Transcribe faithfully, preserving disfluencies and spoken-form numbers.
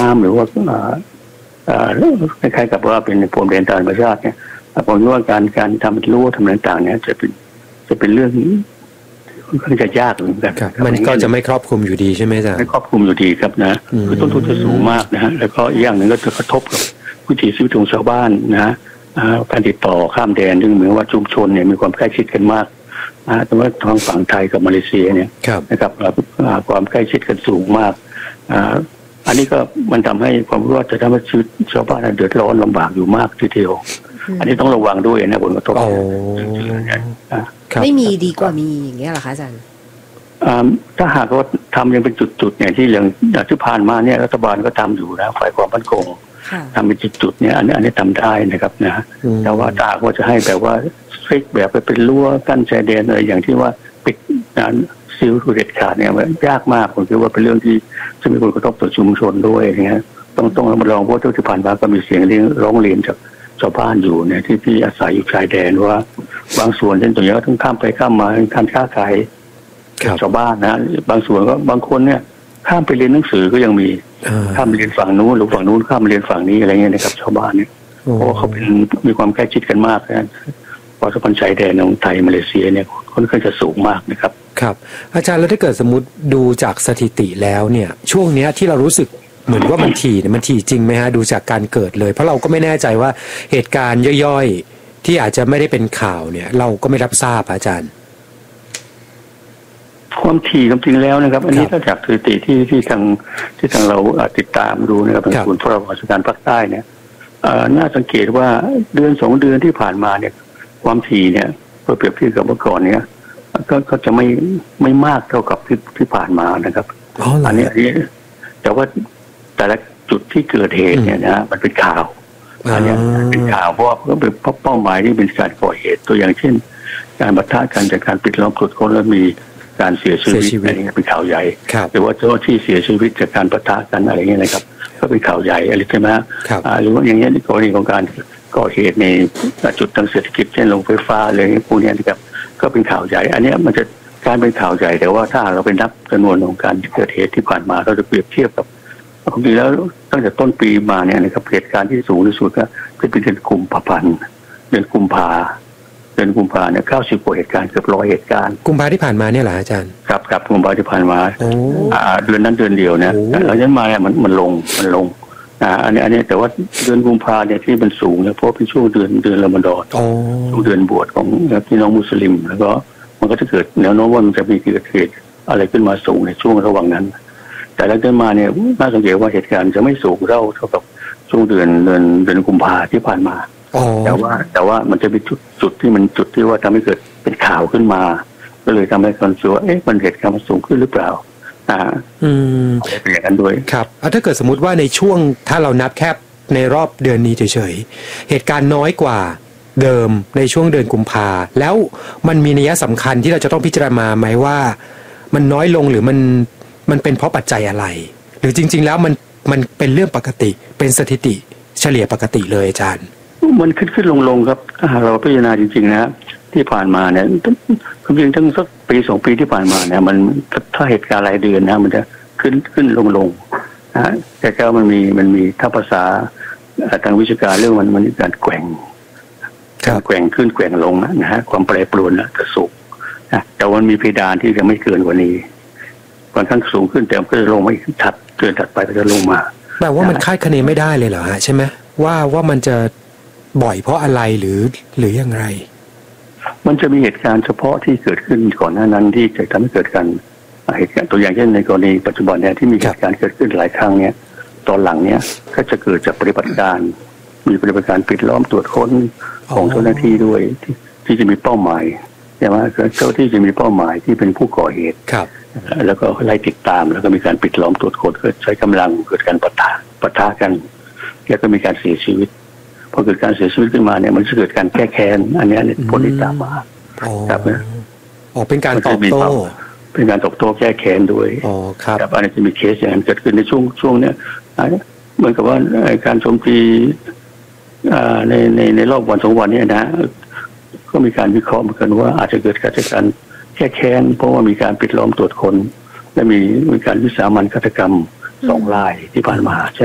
ำหรือว่าคล้ายๆกับว่าเป็นพรมแดนธรรมชาติเนี่ยผมว่าการการทำรั้วทำต่างๆเนี่ยจะเป็นจะเป็นเรื่องค่อนข้างจะยากเหมือนกันมันก็จะไม่ครอบคลุมอยู่ดีใช่ไหมจ๊ะไม่ครอบคลุมอยู่ดีครับนะคือต้นทุนจะสูงมากนะฮะแล้วก็อีกอย่างหนึ่งก็จะกระทบกับวิถีชีวิตของชาวบ้านนะฮะการติดต่อข้ามแดนซึ่งเหมือนว่าชุมชนเนี่ยมีความใกล้ชิดกันมากนะแต่ว่าทางฝั่งไทยกับมาเลเซียเนี่ยนะครับความใกล้ชิดกันสูงมากอันนี้ก็มันทำให้ความรู้ว่าจะทำให้ชีวิตชาวบ้านเดือดร้อนลำบากอยู่มากทีเดียวอันนี้ต้องระวังด้วยนะผลกระทบไม่มีดีกว่ามีอย่างเงี้ยหรอคะอาจารย์ถ้าหากว่าทำยังเป็นจุดๆเนี่ยที่อย่างที่ผ่านมาเนี่ยรัฐบาลก็ทำอยู่นะฝ่ายความมั่นคงทำเป็นจุดๆเนี่ยอันนี้อันนี้ทำได้นะครับนะแต่ว่าถ้าหากว่าจะให้แบบว่าฟิกแบบไปเป็นรั้วกั้นชายแดนอะไรอย่างที่ว่าปิดการซิลเด็ดขาดเนี่ยมันยากมากผมคิดว่าเป็นเรื่องที่จะมีผลกระทบต่อชุมชนด้วยเนี่ยต้องต้องมาลองเพราะที่ผ่านมาก็มีเสียงเรียกร้องเรียนจากชาวบ้านอยู่เนี่ยที่ที่อาศัยอยู่ชายแดนว่าบางส่วนเช่นตรงนี้ก็ต้องข้ามไปข้ามมาการค้าขายชาวบ้านนะบางส่วนก็บางคนเนี่ยข้ามไปเรียนหนังสือก็ยังมีข้ามไปเรียนฝั่งนู้นหรือฝั่งนู้นข้ามไปเรียนฝั่งนี้อะไรเงี้ยนะครับชาวบ้านเนี่ยเพราะเขาเป็นมีความใกล้ชิดกันมากนะเพราะสะพานชายแดนของไทยมาเลเซียเนี่ยค่อนข้างจะสูงมากนะครับครับอาจารย์แล้วถ้าเกิดสมมติดูจากสถิติแล้วเนี่ยช่วงนี้ที่เรารู้สึกเหมือนว่ามันถี่เนี่ยมันถี่จริงไหมฮะดูจากการเกิดเลยเพราะเราก็ไม่แน่ใจว่าเหตุการณ์ย่อยๆที่อาจจะไม่ได้เป็นข่าวเนี่ยเราก็ไม่รับทราบอาจารย์ความถี่จริงๆแล้วนะครับอันนี้ถ้าจากสถิติที่ที่ทางที่ทางเราติดตามดูนะครับทางศูนย์ทรวราชการภาคใต้เนี่ยน่าสังเกตว่าเดือนสองเดือนที่ผ่านมาเนี่ยความถี่เนี่ยเมื่อเปรียบเทียบกับเมื่อก่อนเนี่ยก็ก็จะไม่ไม่มากเท่ากับที่ที่ผ่านมานะครับอันนี้อันนี้แต่ว่าแต่ละจุดที่เกิดเหตุเนี่ยนะมันเป็นข่าวอันนี้เป็นข่าวเพราะว่าเป็นเป้าหมายที่เป็นการก่อเหตุตัวอย่างเช่นการปะทะกันจากการปิดล้อมตรวจค้นแล้วมีการเสียชีวิตอะไรเงี้ยเป็นข่าวใหญ่หรือว่าเจ้าที่เสียชีวิตจากการปะทะกันอะไรเงี้ยนะครับก็เป็นข่าวใหญ่อะไรใช่ไหมหรือว่าอย่างเงี้ยกรณีของการก่อเหตุในจุดทางเศรษฐกิจเช่นโรงไฟฟ้าอะไรพวกนี้นะครับก็เป็นข่าวใหญ่อันนี้มันจะการเป็นข่าวใหญ่แต่ว่าถ้าเราเป็นนับจำนวนของการเกิดเหตุที่ผ่านมาเราจะเปรียบเทียบกับจริงแล้วตั้งแต่ต้นปีมาเนี่ยนะครับเหตุการณ์ที่สูงที่สุดก็เป็นเดือนกุมภาพันธ์เดือนกุมภาเดือนกุมภาเนี่ยเก้าสิบกว่าเหตุการณ์เกือบร้อยเหตุการณ์กุมภาที่ผ่านมาเนี่ยเหรออาจารย์ครับครับกุมภาที่ผ่านมาเดือนนั้นเดือนเดียวเนี่ยหลังจากนั้นมาเนี่ยมันมันลงมันลงอ่าอันนี้อันนี้แต่ว่าเดือนกุมภาเนี่ยที่มันสูงเนี่ยเพราะเป็นช่วงเดือนเดือนรอมฎอนช่วงเดือนบวชของพี่น้องมุสลิมแล้วก็มันก็จะเกิดแนวโน้มว่ามันจะมีเกิดเหตุอะไรขึ้นมาสูงในช่วงระหว่างนั้นแต่หลังจากมาเนี่ยน่าสังเกตว่าเหตุการณ์จะไม่สูงเท่าเท่ากับช่วงเดือนเดือนเดือนกุมภาที่ผ่านมาแต่ว่าแต่ว่ามันจะมีจุดจุดที่มันจุดที่ว่าทำให้เกิดเป็นข่าวขึ้นมาก็เลยทำให้คนเชื่อว่าเอ๊ะมันเหตุการณ์มันสูงขึ้นหรือเปล่าอ่าอืมเป็นอย่างนั้นด้วยครับถ้าเกิดสมมติว่าในช่วงถ้าเรานับแค่ในรอบเดือนนี้เฉยๆเหตุการณ์น้อยกว่าเดิมในช่วงเดือนกุมภาแล้วมันมีนัยสำคัญที่เราจะต้องพิจารณาไหมว่ามันน้อยลงหรือมันมันเป็นเพราะปัจจัยอะไรหรือจริงๆแล้วมันมันเป็นเรื่องปกติเป็นสถิติเฉลี่ยปกติเลยอาจารย์มันขึ้นขึ้นลงลงครับถ้าเราพิจารณาจริงๆนะที่ผ่านมาเนี่ยจริงๆทั้งสักปีสองปีที่ผ่านมาเนี่ยมันถ้าเหตุการณ์รายเดือนนะมันจะขึ้นขึ้นลงลงนะแต่ก็มันมีมันมีถ้าภาษาทางวิชาการเรื่องมันมันมีการแกว่งการแกว่งขึ้นแกว่งลงนะฮะความแปรปรวนนะจะสูงนะแต่มันมีเพดานที่จะไม่เกินกว่านี้ค่อนข้างสูงขึ้นแต่ก็จะลงมาอีกถัดเกินถัดไปก็จะลงมาแปลว่ามันคาดคะเนไม่ได้เลยเหรอฮะใช่ไหมว่าว่ามันจะบ่อยเพราะอะไรหรือหรืออย่างไรมันจะมีเหตุการณ์เฉพาะที่เกิดขึ้นก่อนหน้านั้นที่จะทำให้เกิดการเหตุการณ์ตัวอย่างเช่นในกรณีปัจจุบันเนี่ยที่มีเหตุการณ์เกิดขึ้นหลายครั้งเนี่ยตอนหลังเนี่ยก็จะเกิดจากปฏิบัติการมีปฏิบัติการปิดล้อมตรวจค้นของเจ้าหน้าที่ด้วยที่ที่จะมีเป้าหมายใช่ไหมเจ้าที่จะมีเป้าหมายที่เป็นผู้ก่อเหตุแล้วก็ไล่ติดตามแล้วก็มีการปิดล้อมตรวจค้นก็ใช้กำลังเกิดการปะทะปะทะกันแล้วก็มีการเสียชีวิตพอเกิดการเสียชีวิตขึ้นมาเนี่ยมันจะเกิดการแก้แค้นอันนี้ผลที่ตามมาครับนะอ๋อเป็นการตอบโต้เป็นการตอบโต้แก้แค้นด้วยอ๋อครับอันนี้จะมีเคสอย่างนั้นเกิดขึ้นในช่วงช่วงเนี้ยเหมือนกับว่าการโจมตีในในในรอบวันสองวันนี้นะก็มีการวิเคราะห์เหมือนกันว่าอาจจะเกิดการแก้แค้นเพราะว่ามีการปิดล้อมตรวจค้นและมีมีการวิสามันฆาตกรรมสองรายที่ผ่านมา